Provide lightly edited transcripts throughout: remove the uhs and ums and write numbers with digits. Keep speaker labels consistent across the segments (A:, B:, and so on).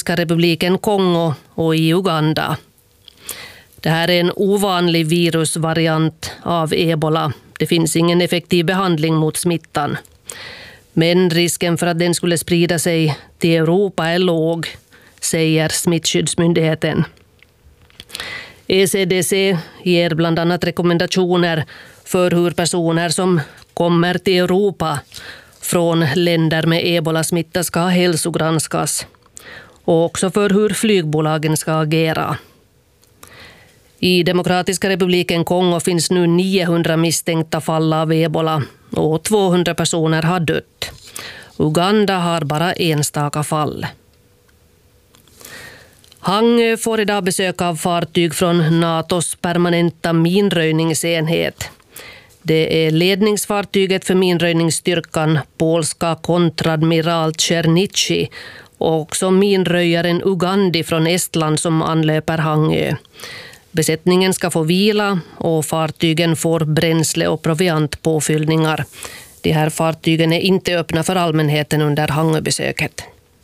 A: Demokratiska republiken Kongo och i Uganda. Det här är en ovanlig virusvariant av ebola. Det finns ingen effektiv behandling mot smittan. Men risken för att den skulle sprida sig till Europa är låg, säger Smittskyddsmyndigheten. ECDC ger bland annat rekommendationer för hur personer som kommer till Europa från länder med ebola-smitta ska hälsogranskas och också för hur flygbolagen ska agera. I Demokratiska republiken Kongo finns nu 900 misstänkta fall av ebola och 200 personer har dött. Uganda har bara enstaka fall. Hangö får idag besök av fartyg från NATOs permanenta minröjningsenhet. Det är ledningsfartyget för minröjningsstyrkan polska kontradmiral Czernici och också minröjaren Ugandi från Estland som anlöper Hangö. Besättningen ska få vila och fartygen får bränsle- och proviantpåfyllningar. De här fartygen är inte öppna för allmänheten under Hangöbesöket.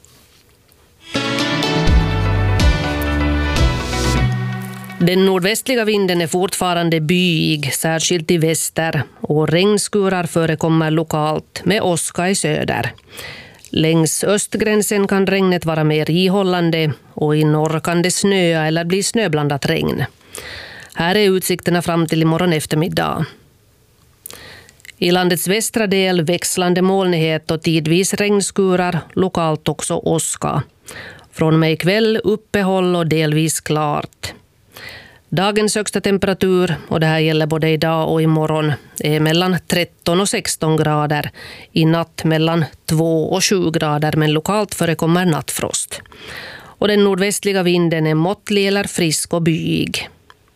A: Den nordvästliga vinden är fortfarande byig, särskilt i väster, och regnskurar förekommer lokalt med åska i söder. Längs östgränsen kan regnet vara mer ihållande och i norr kan det snöa eller bli snöblandat regn. Här är utsikterna fram till imorgon eftermiddag. I landets västra del växlande molnighet och tidvis regnskurar, lokalt också åska. Från och med ikväll uppehåll och delvis klart. Dagens högsta temperatur, och det här gäller både idag och imorgon, är mellan 13 och 16 grader. I natt mellan 2 och 7 grader, men lokalt förekommer nattfrost. Och den nordvästliga vinden är måttlig eller frisk och byig.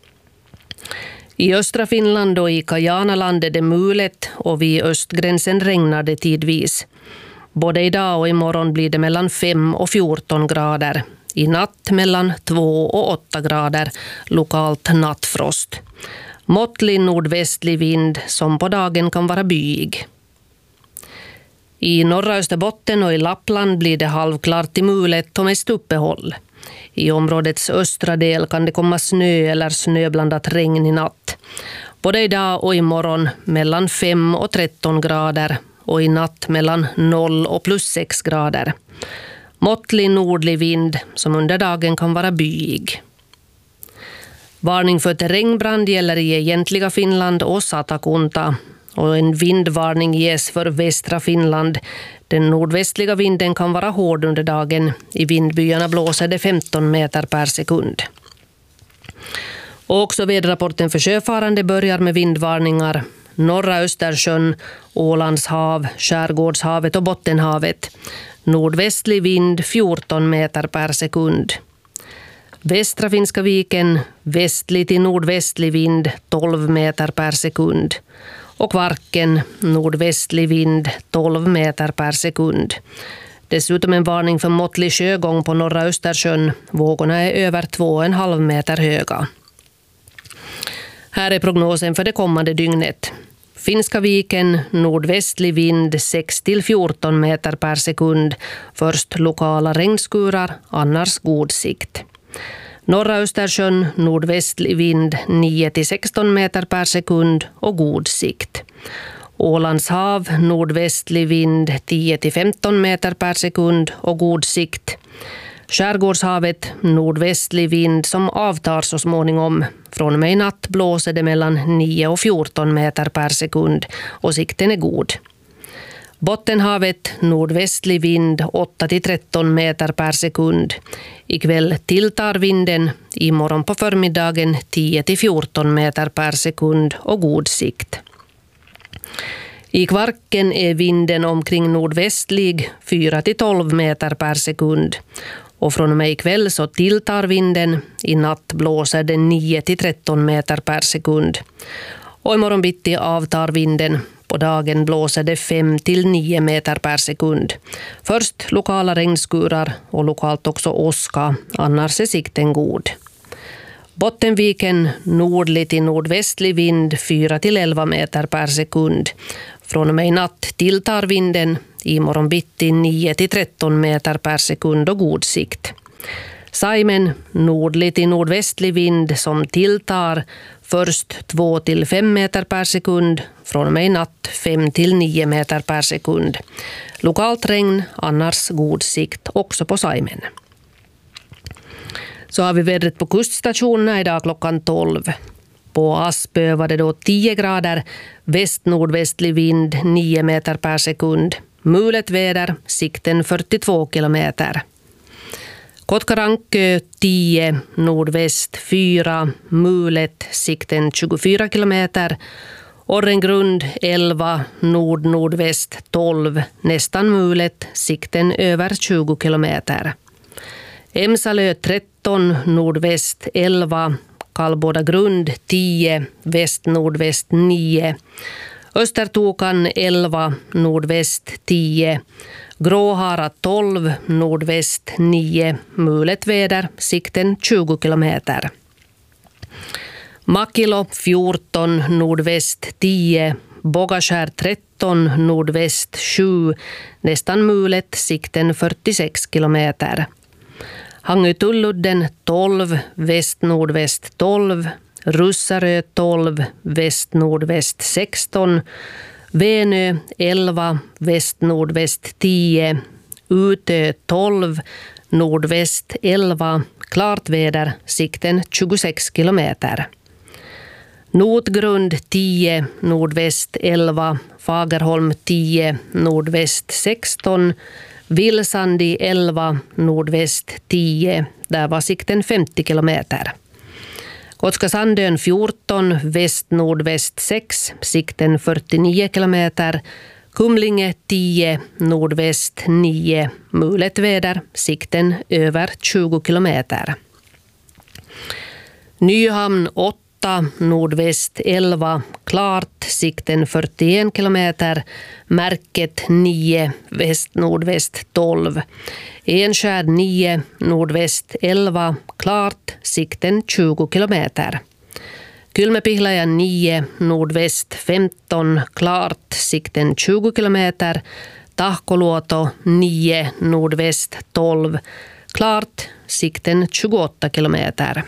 A: I östra Finland och i Kajanaland är det mulet och vid östgränsen regnar det tidvis. Både idag och imorgon blir det mellan 5 och 14 grader. I natt mellan 2 och 8 grader, lokalt nattfrost. Måttlig nordvästlig vind som på dagen kan vara byig. I norra Österbotten och i Lappland blir det halvklart till mulet och mest uppehåll. I områdets östra del kan det komma snö eller snöblandat regn i natt. Både idag och imorgon mellan 5 och 13 grader och i natt mellan 0 och plus 6 grader. Måttlig nordlig vind som under dagen kan vara byig. Varning för terrängbrand gäller i egentliga Finland och Satakunta. Och en vindvarning ges för västra Finland. Den nordvästliga vinden kan vara hård under dagen. I vindbyarna blåser det 15 meter per sekund. Och också väderrapporten för sjöfarande börjar med vindvarningar. Norra Östersjön, Ålands hav, Skärgårdshavet och Bottenhavet. Nordvästlig vind 14 meter per sekund. Västra Finska viken, västlig till nordvästlig vind 12 meter per sekund. Och Kvarken, nordvästlig vind 12 meter per sekund. Dessutom en varning för måttlig sjögång på norra Östersjön. Vågorna är över 2,5 meter höga. Här är prognosen för det kommande dygnet. Finska viken, nordvästlig vind 6 till 14 meter per sekund. Först lokala regnskurar, annars god sikt. Norra Östersjön, nordvästlig vind 9 till 16 meter per sekund och god sikt. Ålands hav, nordvästlig vind 10 till 15 meter per sekund och god sikt. Skärgårdshavet, nordvästlig vind som avtar så småningom. Från och med i natt blåser det mellan 9 och 14 meter per sekund och sikten är god. Bottenhavet, nordvästlig vind 8 till 13 meter per sekund. Ikväll tilltar vinden, imorgon på förmiddagen 10 till 14 meter per sekund och god sikt. I Kvarken är vinden omkring nordvästlig 4 till 12 meter per sekund. Och från och med ikväll så tilltar vinden, i natt blåser den 9 till 13 meter per sekund. Och imorgon bitti avtar vinden. På dagen blåser det 5 till 9 meter per sekund. Först lokala regnskurar och lokalt också åska, annars är sikten god. Bottenviken, nordlig till nordvästlig vind 4 till 11 meter per sekund. Från och med i natt tilltar vinden, imorgon bitti 9 till 13 meter per sekund och god sikt. Saimen nordlig till nordvästlig vind som tilltar först 2 till 5 meter per sekund, från och med i natt 5 till 9 meter per sekund. Lokalt regn, annars god sikt också på Saimen. Så har vi vädret på kuststationerna idag klockan 12. På Aspö var det då 10 grader, väst-nordvästlig vind 9 meter per sekund. Mulet väder, sikten 42 kilometer. Kotkarankö 10, nordväst 4, mulet, sikten 24 kilometer. Orrengrund 11, nord-nordväst 12, nästan mulet, sikten över 20 kilometer. Emsalö 13, nordväst 11, Kallbåda grund 10, väst-nordväst 9. Östertokan 11, nordväst 10. Gråhara 12, nordväst 9, mulet väder, sikten 20 kilometer. Makilo 14, nordväst 10, Bogaskär 13, nordväst 7, nästan mulet, sikten 46 kilometer. Hangötulludden 12, väst-nordväst 12, Russarö 12, väst-nordväst 16, Venö 11, väst-nordväst 10, Utö 12, nordväst 11, klart väder, sikten 26 kilometer. Notgrund 10, nordväst 11, Fagerholm 10, nordväst 16, Vilsandi 11, nordväst 10, där var sikten 50 kilometer. Kotka-Sandön 14, väst-nordväst 6, sikten 49 kilometer. Kumlinge 10, nordväst 9, mulet väder, sikten över 20 kilometer. Nyhamn 8, nordväst 11, klart, sikten 41 kilometer. Märket 9, väst-nordväst 12. Enskärd 9, nordväst 11, klart, sikten 20 kilometer. Kylmäpihlaja 9, nordväst 15, klart, sikten 20 kilometer. Tahkoluoto 9, nordväst 12, klart, sikten 28 kilometer.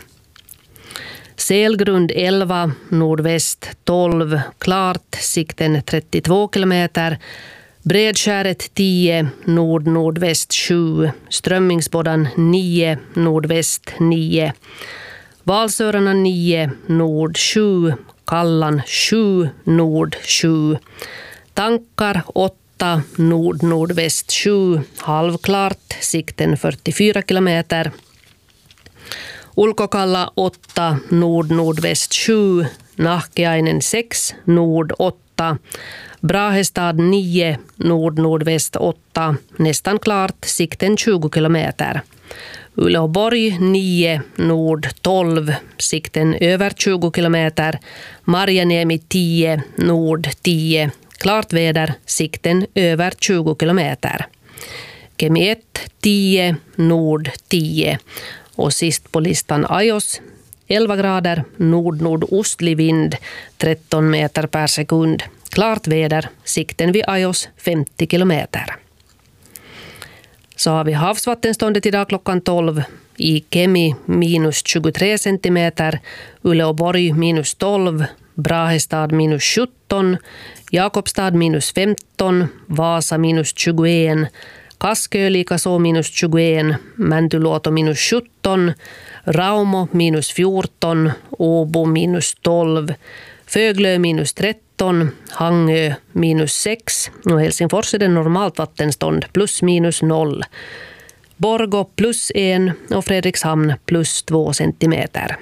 A: Selgrund 11, nordväst 12, klart, sikten 32 kilometer. Bredskäret 10, nord-nordväst 7, Strömmingsbådan 9, nordväst 9. Valsörarna 9, nord 7, Kallan 7, nord 7. Tankar 8, nord-nordväst 7, halvklart, sikten 44 kilometer. Ulkokalla 8, nord-nordväst 7, Nahkeainen 6, nord 8. Brahestad 9, nord-nordväst 8, nästan klart, sikten 20 kilometer. Uleåborg 9, nord 12, sikten över 20 kilometer. Marjaniemi 10, nord 10, klart väder, sikten över 20 kilometer. Kemi 1, 10, nord 10. Och sist på listan Ajos, 11 grader, nord-nordostlig vind, 13 meter per sekund. Klart väder, sikten vid Ajos 50 kilometer. Så har vi havsvattenståndet idag klockan 12. I Kemi minus 23 centimeter, Uleåborg minus 12, Brahestad minus 17, Jakobstad minus 15, Vasa minus 21, Kaskö likaså minus 21, Mäntyluoto minus 17, Raumo minus 14, Åbo minus 12, Föglö minus 13, Hangö minus 6 och Helsingfors är det normalt vattenstånd plus minus 0. Borgå plus 1 och Fredrikshamn plus 2 centimeter.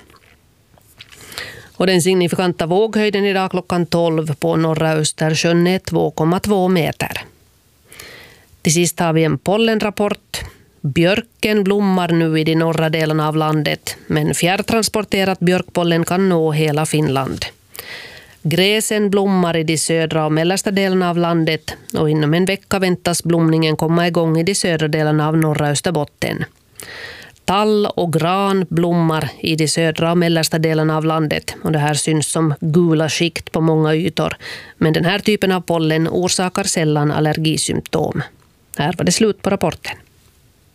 A: Och den signifikanta våghöjden idag klockan 12 på norra Östersjön är 2,2 meter. Till sist har vi en pollenrapport. Björken blommar nu i de norra delarna av landet, men fjärrtransporterat björkpollen kan nå hela Finland. Gräsen blommar i de södra och mellersta delarna av landet och inom en vecka väntas blomningen komma igång i de södra delarna av norra Österbotten. Tall och gran blommar i de södra och mellersta delarna av landet och det här syns som gula skikt på många ytor. Men den här typen av pollen orsakar sällan allergisymptom. Här var det slut på rapporten.